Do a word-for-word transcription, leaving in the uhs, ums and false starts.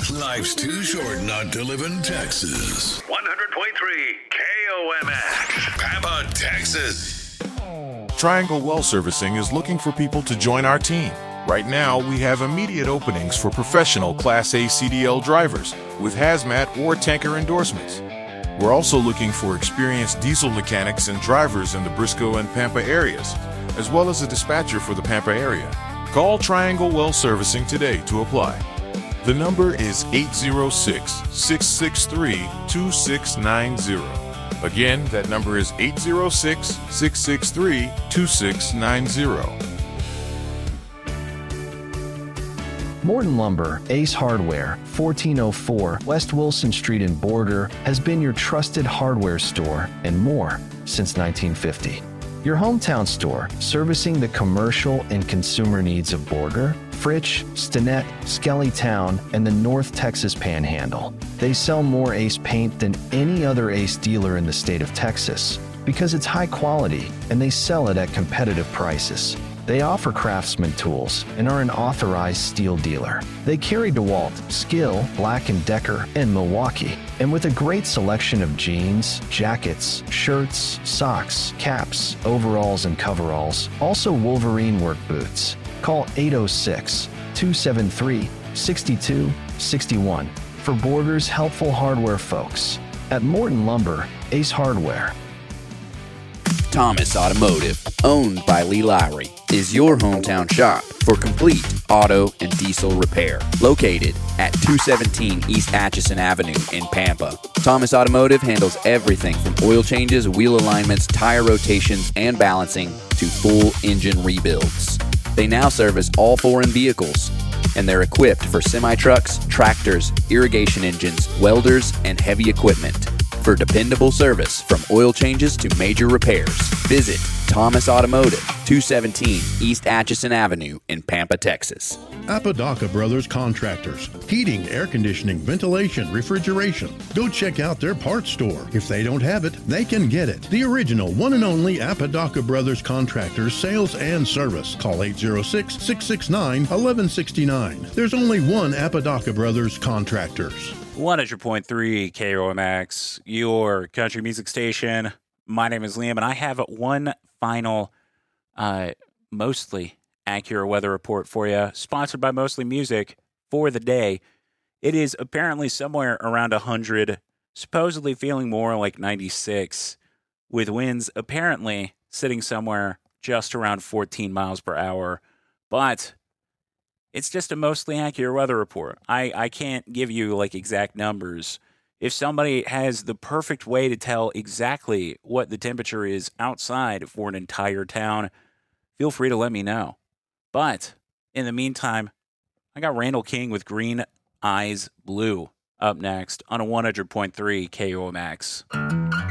Life's too short not to live in Texas. one hundred point three K O M X, Pampa, Texas. Triangle Well Servicing is looking for people to join our team. Right now, we have immediate openings for professional Class A C D L drivers with hazmat or tanker endorsements. We're also looking for experienced diesel mechanics and drivers in the Briscoe and Pampa areas, as well as a dispatcher for the Pampa area. Call Triangle Well Servicing today to apply. The number is eight zero six, six six three, two six nine zero. Again, that number is eight zero six, six six three, two six nine zero. Morton Lumber, Ace Hardware, fourteen oh four West Wilson Street in Border, has been your trusted hardware store and more since nineteen fifty. Your hometown store, servicing the commercial and consumer needs of Border, Fritch, Stinnett, Skellytown, and the North Texas Panhandle. They sell more Ace paint than any other Ace dealer in the state of Texas because it's high quality and they sell it at competitive prices. They offer Craftsman tools and are an authorized steel dealer. They carry DeWalt, Skill, Black and Decker, and Milwaukee. And with a great selection of jeans, jackets, shirts, socks, caps, overalls, and coveralls, also Wolverine work boots. Call eight oh six, two seven three, six two six one for Border's helpful hardware folks. At Morton Lumber, Ace Hardware. Thomas Automotive, owned by Lee Lowry, is your hometown shop for complete auto and diesel repair. Located at two seventeen East Atchison Avenue in Pampa. Thomas Automotive handles everything from oil changes, wheel alignments, tire rotations, and balancing to full engine rebuilds. They now service all foreign vehicles, and they're equipped for semi-trucks, tractors, irrigation engines, welders, and heavy equipment. For dependable service from oil changes to major repairs, visit Thomas Automotive, two seventeen East Atchison Avenue in Pampa, Texas. Apodaca Brothers Contractors. Heating, air conditioning, ventilation, refrigeration. Go check out their parts store. If they don't have it, they can get it. The original one and only Apodaca Brothers Contractors sales and service. Call eight zero six, six six nine, one one six nine. There's only one Apodaca Brothers Contractors. one hundred point three K O M X, your country music station. My name is Liam, and I have one final, uh, mostly accurate weather report for you, sponsored by Mostly Music for the day. It is apparently somewhere around one hundred, supposedly feeling more like ninety-six, with winds apparently sitting somewhere just around fourteen miles per hour. But it's just a mostly accurate weather report. I, I can't give you like exact numbers. If somebody has the perfect way to tell exactly what the temperature is outside for an entire town, feel free to let me know. But in the meantime, I got Randall King with Green Eyes Blue up next on a one hundred point three K O M X.